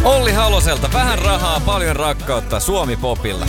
Olli Haloselta vähän rahaa, paljon rakkautta Suomi-popilla.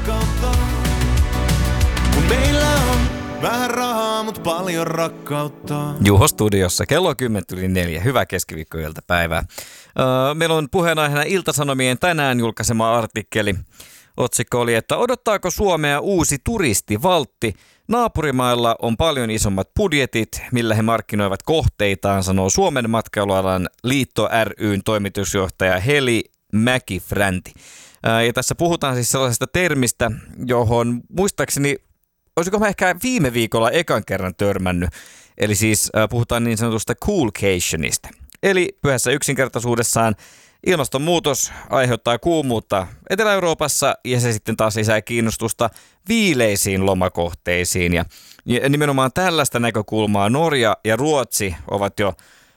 Kun meillä on vähän rahaa, mut paljon rakkautta. Juho studiossa, kello 10:04. Hyvää keskiviikkoiltapäivää. Meillä on puheenaiheena Ilta-Sanomien tänään julkaisema artikkeli. Otsikko oli, että odottaako Suomea uusi turistivaltti? Naapurimailla on paljon isommat budjetit, millä he markkinoivat kohteitaan, sanoo Suomen matkailualan liitto ry:n toimitusjohtaja Heli Mäki-Fränti. Ja tässä puhutaan siis sellaisesta termistä, johon muistaakseni, olisiko mä ehkä viime viikolla ekan kerran törmännyt, eli siis puhutaan niin sanotusta coolcationista. Eli pyhässä yksinkertaisuudessaan ilmastonmuutos aiheuttaa kuumuutta Etelä-Euroopassa ja se sitten taas lisää kiinnostusta viileisiin lomakohteisiin. Ja nimenomaan tällaista näkökulmaa Norja ja Ruotsi ovat jo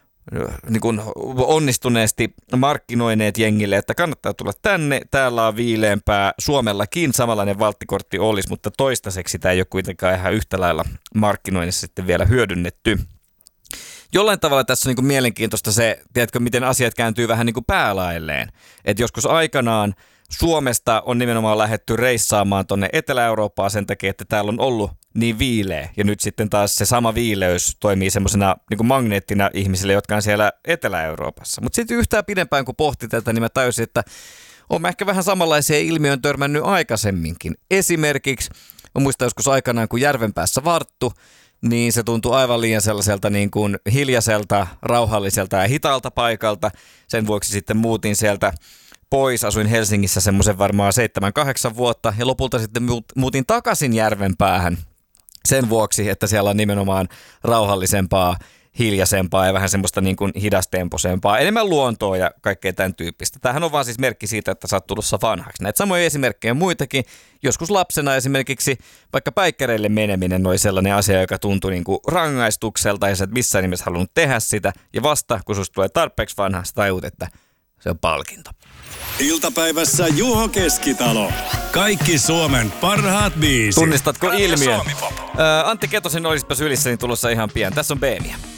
niin kuin onnistuneesti markkinoineet jengille, että kannattaa tulla tänne, täällä on viileämpää, Suomellakin samanlainen valttikortti olisi, mutta toistaiseksi sitä ei ole kuitenkaan ihan yhtä lailla markkinoinnissa sitten vielä hyödynnetty. Jollain tavalla tässä on niin kuin mielenkiintoista se, tiedätkö, miten asiat kääntyy vähän niin kuin päälailleen. Että joskus aikanaan Suomesta on nimenomaan lähdetty reissaamaan tonne Etelä-Eurooppaan sen takia, että täällä on ollut niin viileä. Ja nyt sitten taas se sama viileys toimii semmoisena niin kuin magneettina ihmisille, jotka on siellä Etelä-Euroopassa. Mutta sitten yhtään pidempään kun pohti tätä, niin mä tajusin, että olen ehkä vähän samanlaisia ilmiöön törmännyt aikaisemminkin. Esimerkiksi, mä muistan joskus aikanaan, kun Järvenpäässä varttu, niin se tuntui aivan liian sellaiselta niin kuin hiljaiselta, rauhalliselta ja hitaalta paikalta. Sen vuoksi sitten muutin sieltä pois. Asuin Helsingissä semmoisen varmaan 7-8 vuotta ja lopulta sitten muutin takaisin Järvenpäähän sen vuoksi, että siellä on nimenomaan rauhallisempaa, hiljaisempaa ja vähän semmoista niin kuin hidastemposempaa, enemmän luontoa ja kaikkea tämän tyyppistä. Tämähän on vaan siis merkki siitä, että sä oot tulossa vanhaksi. Näitä samoja esimerkkejä muitakin. Joskus lapsena esimerkiksi vaikka päikkäreille meneminen oli sellainen asia, joka tuntui niin kuin rangaistukselta ja sä et missään nimessä halunnut tehdä sitä. Ja vasta, kun susta tulee tarpeeksi vanha, sä tajut, että se on palkinto. Iltapäivässä Juho Keskitalo. Kaikki Suomen parhaat biisit. Tunnistatko ilmiön? Antti Ketosen Olispa sylissäni tulossa ihan pian. Tässä on Beemia.